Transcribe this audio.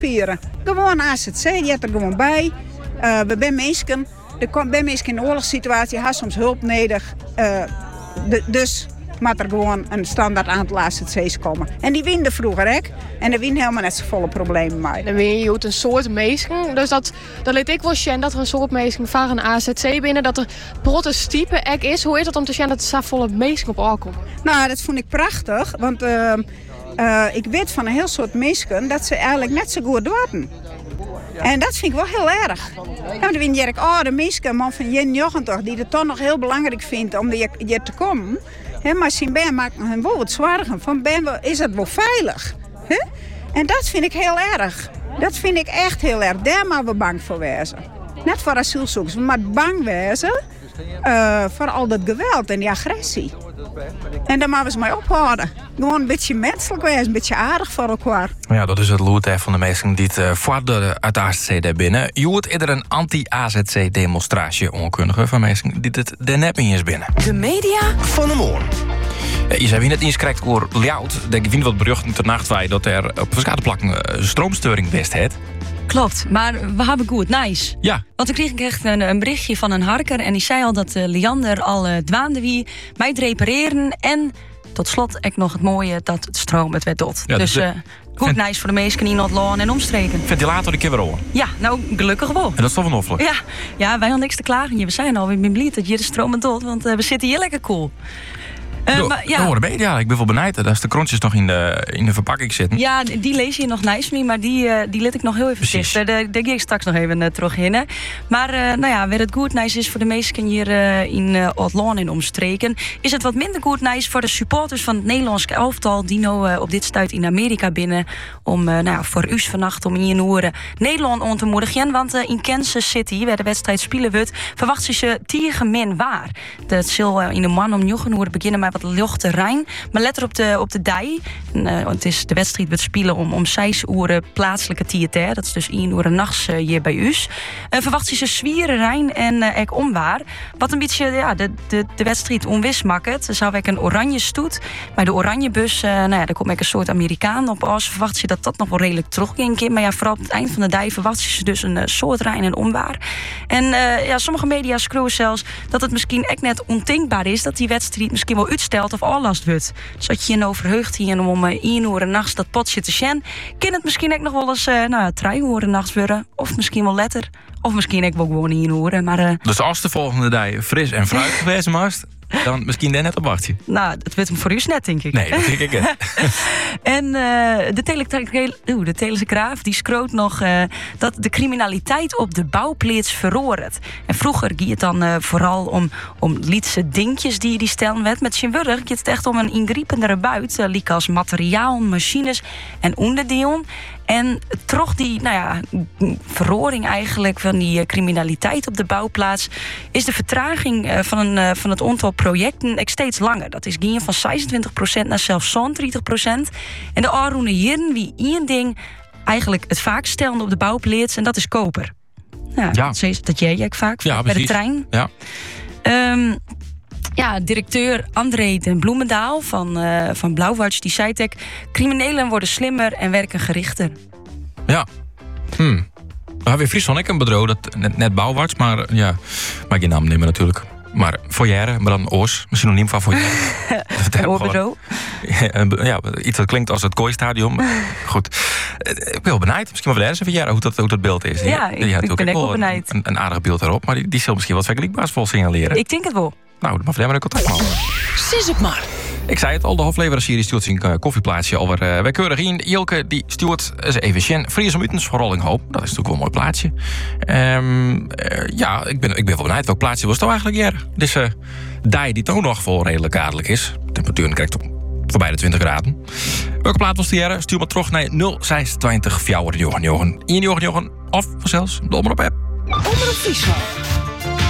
pieren. Gewoon AZC, die hebt er gewoon bij. We zijn mensen. Er zijn mensen in een oorlogssituatie, hebben soms hulp nodig. Dus moet er gewoon een standaard aantal AZC's komen. En die winnen vroeger, hè? En daar winnen helemaal net zo volle problemen mee. Dan win je een soort mensen. Dus dat liet ik wel zien dat er een soort mensen van een AZC binnen. Dat er prototype ek is. Hoe is het om te zien dat er zo volle mensen op aankomen? Nou, dat vond ik prachtig. Want ik weet van een heel soort mensen dat ze eigenlijk net zo goed doen. En dat vind ik wel heel erg. Nou, dan win je de mensen, man van 91, die het toch nog heel belangrijk vindt om hier te komen. He, maar zijn ben maakt hem wel wat zwaarder. Van is het wel veilig? He? En dat vind ik heel erg. Dat vind ik echt heel erg. Daar moeten we bang voor wezen. Net voor asielzoekers. We moeten bang wezen voor al dat geweld en die agressie. En daar moeten we ze mee ophouden. Gewoon een beetje menselijk wezen, een beetje aardig voor elkaar. Ja, dat is het lood van de mensen die het voordelen uit de AZC daarbinnen. Je hoort eerder een anti-AZC-demonstratie onkundige van mensen die het er net niet eens binnen. De media van de morgen. Je zei net eens krijgt over Ljout. Ik vind wat berichten ter nacht wij dat er op verschillende plakken stroomstoring best heeft. Klopt, maar we hebben goed, nice. Ja. Want ik kreeg echt een berichtje van een harker en die zei al dat Liander al dwaande wie mij het repareren en tot slot ik nog het mooie dat het stroom het werd dot. Ja, dus goed nice voor de mensen in Noord-Loon en omstreken. Ventilator, die keer weer rollen. Ja, nou gelukkig wel. En dat is toch wel noffelijk. Ja, wij hadden niks te klagen. We zijn alweer blij dat je de stroom het dot, want we zitten hier lekker cool. Ik ben wel benijd dat de krontjes nog in de verpakking zitten. Ja, die lees je nog nice mee, maar die let ik nog heel even zitten. Daar ga ik straks nog even terug in. Maar waar het goed nice is voor de mensen hier in Noord-Loon en omstreken, is het wat minder goed nice voor de supporters van het Nederlands elftal die nou op dit stuit in Amerika binnen om voor u vannacht om in je horen Nederland on te moedigen. Want in Kansas City, waar de wedstrijd spelen wordt, verwacht ze tegen waar. Dat zal in de man om Jochen beginnen met wat lichte Rijn. Maar let er op de dij. Het is de wedstrijd wordt spelen om 6 uur plaatselijke tijd. Dat is dus 1 uur nachts hier bij u. Verwacht ze zwieren Rijn en ek omwaar. Wat een beetje de wedstrijd onwis maakt. Er zou ik een oranje stoet. Bij de oranje bus, daar komt een soort Amerikaan op als. Verwacht je dat nog wel redelijk terugging. Maar vooral op het eind van de dij verwacht ze dus een soort Rijn en omwaar. En sommige media schreeuwen zelfs dat het misschien echt net ondenkbaar is dat die wedstrijd misschien wel uitstelt of aflast wordt. Dus dat je je nou verheugt hier om 1 uur nachts dat potje te zien, kan het misschien ook nog wel eens 3 uur nachts worden. Of misschien wel letter. Of misschien ook wel gewoon 1 uur. Maar, dus als de volgende dag fris en fruit geweest was, dan misschien daar net op wacht je. Nou, dat werd hem voor u net, denk ik. Nee, dat denk ik niet. En de Telegraaf die schroot nog dat de criminaliteit op de bouwplaats verroert. En vroeger ging het dan vooral om lietse dingetjes die stellen werd. Met zijn wurg gaat het echt om een ingriependere buit. Liek als materiaal, machines en onderdelen. En toch die verroring eigenlijk van die criminaliteit op de bouwplaats is de vertraging van het aantal projecten steeds langer. Dat is gaan van 26% naar zelfs 30%. En de Aroene hierin wie één ding eigenlijk het vaakst stelde op de bouwplaats en dat is koper. Dat jij vaak bij de trein. Ja. Directeur André den Bloemendaal van Blauwwatch die zei criminelen worden slimmer en werken gerichter. Ja. We hebben in Friesland ook een bedrijf dat net Blauwwatch, maar ja, mag je naam nemen natuurlijk. Maar Foyer, maar dan Oors, synoniem van Foyer. Oorbureau. Ja, iets dat klinkt als het Kooistadion. Goed. Ik ben wel benijd. Misschien wel eens even hoe dat beeld is. Ja, ik ben ook wel benijd. Een aardig beeld daarop, maar die zal misschien wat vergelijkbaars vol signaleren. Ik denk het wel. Nou, dan mag we contact maken. Sis het maar. Ik zei het al, de hofleverancier die stuurt zijn koffieplaatsje alweer keurig in. Jilke die stuurt eens even Sjen. Fries om Utens voor Rolling Hoop. Dat is natuurlijk wel een mooi plaatsje. Ik ben wel benieuwd welk plaatsje was het nou eigenlijk hier. Dus die toch nog wel redelijk aardelijk is. De temperatuur krijgt voorbij de 20 graden. Welke plaats was die hier? Stuur maar terug naar 026 4 Jochen. Of zelfs de Omroep app. Omroep Friesland.